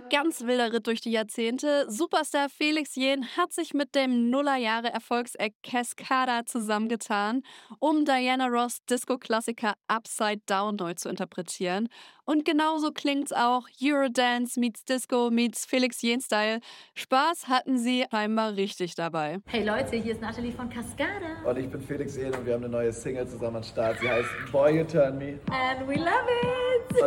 ganz wilder Ritt durch die Jahrzehnte. Superstar Felix Jähn hat sich mit dem Nullerjahre-Erfolgseck Cascada zusammengetan, um Diana Ross Disco-Klassiker Upside Down neu zu interpretieren. Und genauso klingt's auch. Eurodance meets Disco meets Felix Jähn-Style. Spaß hatten sie scheinbar richtig dabei. Hey Leute, hier ist Nathalie von Cascada. Und ich bin Felix Jähn und wir haben eine neue Single zusammen am Start. Sie heißt Boy You Turn Me. And we love it!